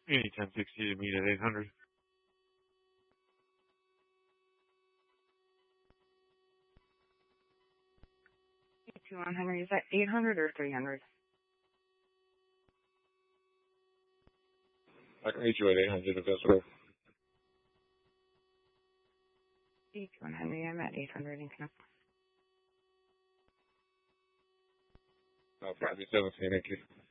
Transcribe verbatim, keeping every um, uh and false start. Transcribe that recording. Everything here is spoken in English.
Any ten sixty to meet at eight hundred. two one Henry, is that eight hundred or three hundred? I can meet you at eight hundred if that's right. two one Henry, I'm at eight hundred in Canuck. Uh, probably seventeen, thank you.